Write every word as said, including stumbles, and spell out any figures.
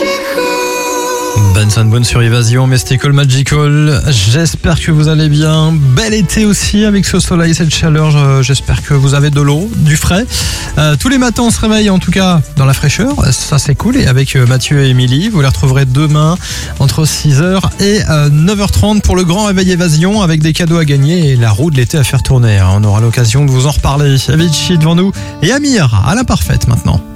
Benson Boone sur Évasion, Mystical Magical. J'espère que vous allez bien. Bel été aussi avec ce soleil, cette chaleur. J'espère que vous avez de l'eau, du frais. Euh, tous les matins, on se réveille en tout cas dans la fraîcheur. Ça, c'est cool. Et avec Mathieu et Émilie, vous les retrouverez demain entre six heures et neuf heures trente pour le grand réveil Évasion avec des cadeaux à gagner et la roue de l'été à faire tourner. On aura l'occasion de vous en reparler. Avicii devant nous et Amir à l'imparfaite maintenant.